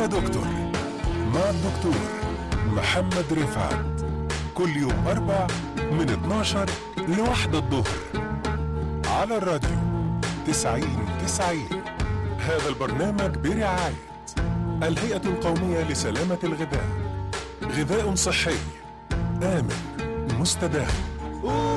دكتور مع الدكتور محمد رفعت، كل يوم أربع من 12 ل1 الظهر على الراديو 90-90. هذا البرنامج برعاية الهيئة القومية لسلامة الغذاء، غذاء صحي آمن مستدام.